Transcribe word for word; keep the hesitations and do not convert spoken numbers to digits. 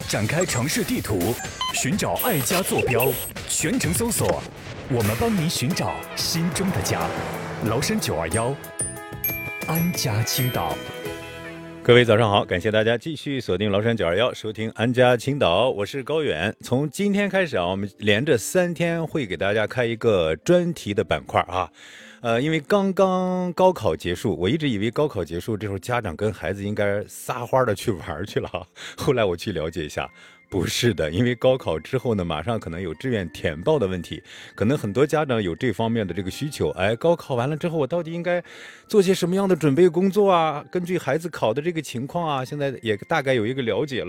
展开城市地图，寻找爱家坐标，全程搜索，我们帮你寻找心中的家。崂山九二幺，安家青岛。 各位早上好，感谢大家继续锁定崂山九二幺，收听安家青岛，我是高远。从今天开始啊，我们连着三天会给大家开一个专题的板块啊。呃，因为刚刚高考结束，我一直以为高考结束这时候家长跟孩子应该撒欢的去玩去了，后来我去了解一下。不是的，因为高考之后呢，马上可能有志愿填报的问题，可能很多家长有这方面的这个需求。哎，高考完了之后，我到底应该做些什么样的准备工作啊？根据孩子考的这个情况啊，现在也大概有一个了解了。